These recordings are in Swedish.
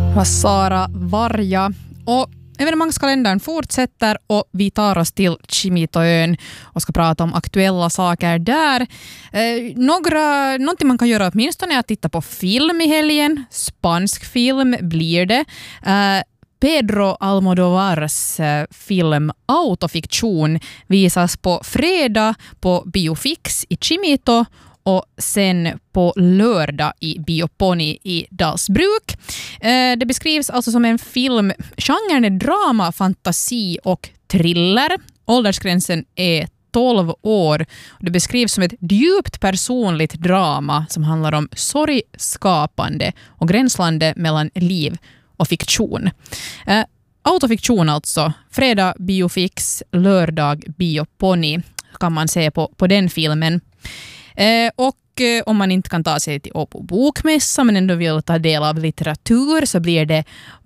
var Sara Varja. Och evenemangskalendern fortsätter och vi tar oss till Kimitoön och ska prata om aktuella saker där. Någonting man kan göra åtminstone är att titta på film i helgen. Spansk film blir det. Pedro Almodovars film Autofiktion visas på fredag på Biofix i Chimito och sen på lördag i Biopony i Dalsbruk. Det beskrivs alltså som en film. Genren är drama, fantasi och thriller. Åldersgränsen är 12 år. Det beskrivs som ett djupt personligt drama som handlar om sorgskapande och gränslandet mellan liv och fiktion. Autofiktion alltså. Fredag Biofix, lördag Biopony kan man se på den filmen. Och om man inte kan ta sig till Åbo bokmässa men ändå vill ta del av litteratur så blir det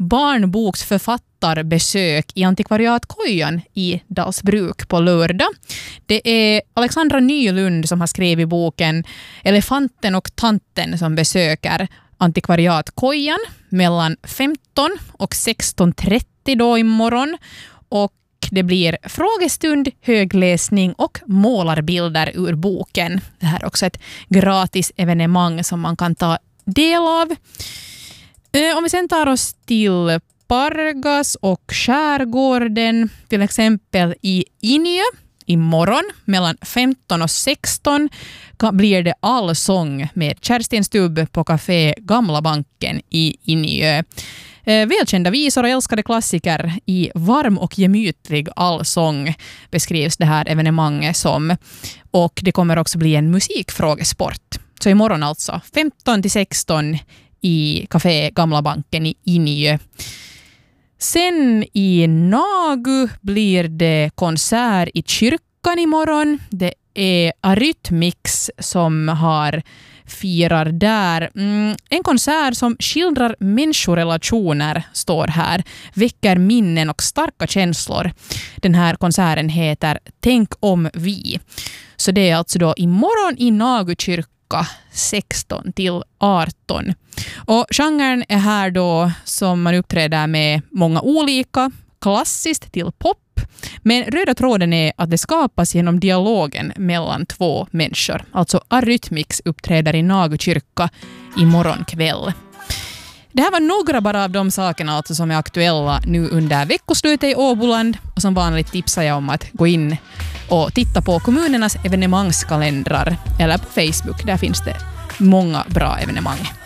barnboksförfattarbesök i Antikvariatkojan i Dalsbruk på lördag. Det är Alexandra Nylund som har skrivit boken Elefanten och tanten som besöker Antikvariatkojan mellan 15 och 16:30 då imorgon. Och det blir frågestund, högläsning och målarbilder ur boken. Det här är också ett gratis evenemang som man kan ta del av. Om vi sen tar oss till Pargas och skärgården, till exempel i Injö, imorgon mellan 15 och 16 blir det allsång med Kerstin Stubb på Café Gamla Banken i Injö. Välkända visor och älskade klassiker i varm och gemytlig allsång beskrivs det här evenemanget som. Och det kommer också bli en musikfrågesport. Så imorgon alltså 15-16 i Café Gamla Banken i Injö. Sen i Nagu blir det konsert i kyrkan imorgon. Det är Arytmix som firar där. En konsert som skildrar människorelationer står här. Väcker minnen och starka känslor. Den här konserten heter Tänk om vi. Så det är alltså då imorgon i Nagu kyrka 16-18. Och genren är här då som man uppträder med många olika, klassiskt till pop. Men röda tråden är att det skapas genom dialogen mellan två människor. Alltså Arytmix uppträder i Nagu kyrka imorgon kväll. Det här var några bara av de sakerna alltså som är aktuella nu under veckoslutet i Åboland. Och som vanligt tipsar jag om att gå in och titta på kommunernas evenemangskalendrar eller på Facebook. Där finns det många bra evenemang.